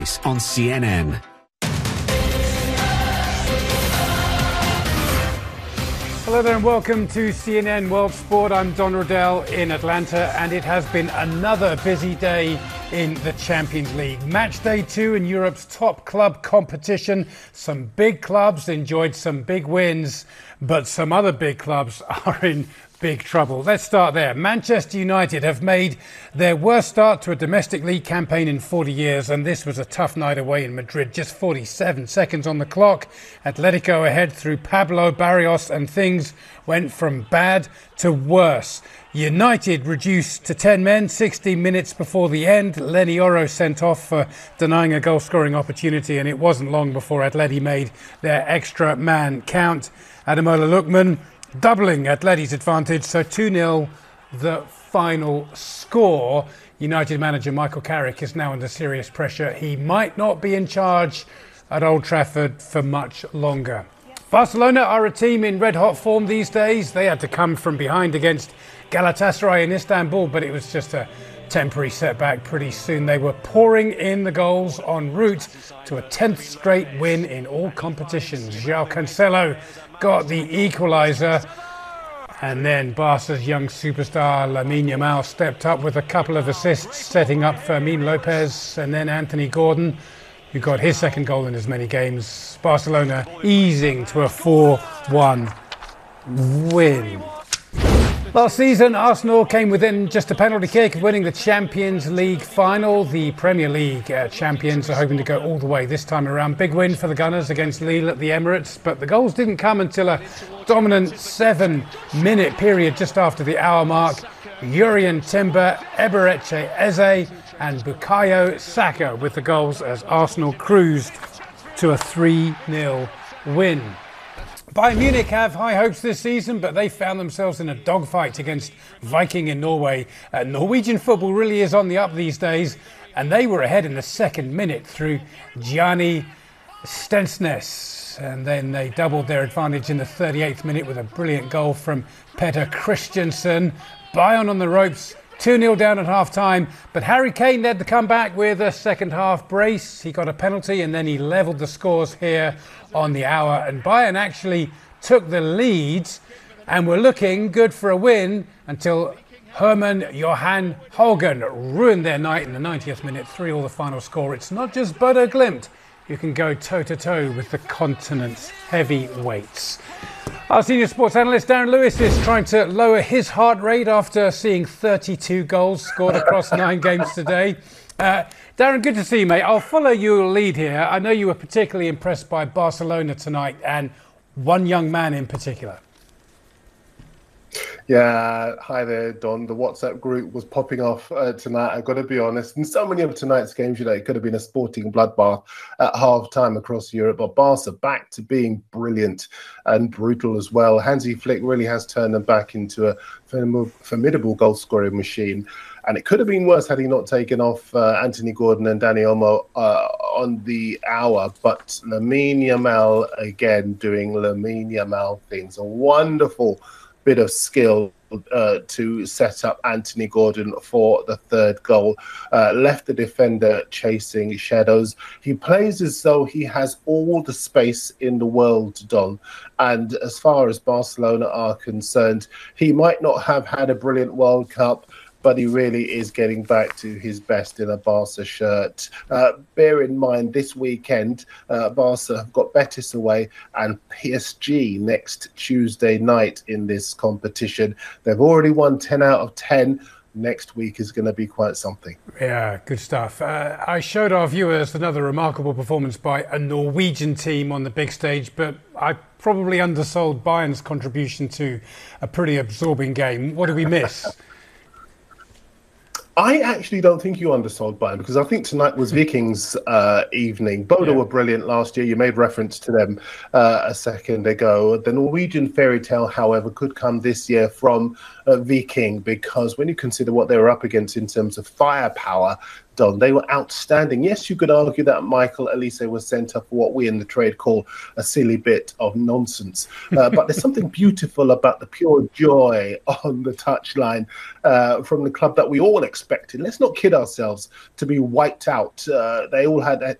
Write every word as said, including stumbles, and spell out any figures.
on C N N. Hello there and welcome to C N N World Sport. I'm Don Riddell in Atlanta, and it has been another busy day in the Champions League. Match day two in Europe's top club competition. Some big clubs enjoyed some big wins, but some other big clubs are in big trouble. Let's start there. Manchester United have made their worst start to a domestic league campaign in forty years, and this was a tough night away in Madrid. Just forty-seven seconds on the clock. Atletico ahead through Pablo Barrios, and things went from bad to worse. United reduced to ten men sixty minutes before the end. Lenny Oro sent off for denying a goal-scoring opportunity, and it wasn't long before Atleti made their extra man count. Ademola Lookman doubling Atleti's advantage, so two nil the final score. United manager Michael Carrick is now under serious pressure. He might not be in charge at Old Trafford for much longer. Barcelona are a team in red-hot form these days. They had to come from behind against Galatasaray in Istanbul, but it was just a temporary setback. Pretty soon they were pouring in the goals en route to a tenth straight win in all competitions. João Cancelo got the equaliser, and then Barca's young superstar Lamine Yamal stepped up with a couple of assists, setting up Fermin Lopez, and then Anthony Gordon, who got his second goal in as many games. Barcelona easing to a four one win. Last season, Arsenal came within just a penalty kick of winning the Champions League final. The Premier League uh, champions are hoping to go all the way this time around. Big win for the Gunners against Lille at the Emirates, but the goals didn't come until a dominant seven-minute period just after the hour mark. Jurrien Timber, Eberechi Eze and Bukayo Saka with the goals as Arsenal cruised to a three nil win. Bayern Munich have high hopes this season, but they found themselves in a dogfight against Viking in Norway. Uh, Norwegian football really is on the up these days, and they were ahead in the second minute through Gianni Stensnes. And then they doubled their advantage in the thirty-eighth minute with a brilliant goal from Petter Christiansen. Bayern on the ropes, two nil down at half-time, but Harry Kane led the comeback with a second-half brace. He got a penalty, and then he levelled the scores here on the hour, and Bayern actually took the lead and were looking good for a win until Hermann Johan Hogan ruined their night in the ninetieth minute, three all the final score. It's not just Bodo Glimt who can go toe-to-toe with the continent's heavyweights. Our senior sports analyst Darren Lewis is trying to lower his heart rate after seeing thirty-two goals scored across nine games today. Uh, Darren, good to see you, mate. I'll follow your lead here. I know you were particularly impressed by Barcelona tonight, and one young man in particular. Yeah, hi there, Don. The WhatsApp group was popping off uh, tonight, I've got to be honest. In so many of tonight's games, you know, it could have been a sporting bloodbath at half-time across Europe, but Barca back to being brilliant and brutal as well. Hansi Flick really has turned them back into a formidable goal-scoring machine. And it could have been worse had he not taken off uh, Anthony Gordon and Dani Olmo uh, on the hour. But Lamine Yamal, again, doing Lamine Yamal things. A wonderful bit of skill uh, to set up Anthony Gordon for the third goal. Uh, left the defender chasing shadows. He plays as though he has all the space in the world, Don. And as far as Barcelona are concerned, he might not have had a brilliant World Cup, but he really is getting back to his best in a Barca shirt. Uh, bear in mind, this weekend, uh, Barca have got Betis away and P S G next Tuesday night in this competition. They've already won ten out of ten. Next week is going to be quite something. Yeah, good stuff. Uh, I showed our viewers another remarkable performance by a Norwegian team on the big stage, but I probably undersold Bayern's contribution to a pretty absorbing game. What did we miss? I actually don't think you undersold Bayern, because I think tonight was Vikings' uh, evening. Bodo yeah. were brilliant last year. You made reference to them uh, a second ago. The Norwegian fairy tale, however, could come this year from uh, Viking, because when you consider what they were up against in terms of firepower, Don. They were outstanding. Yes, you could argue that Michael Olise was sent off for what we in the trade call a silly bit of nonsense. Uh, but there's something beautiful about the pure joy on the touchline uh, from the club that we all expected. Let's not kid ourselves to be wiped out. Uh, they all had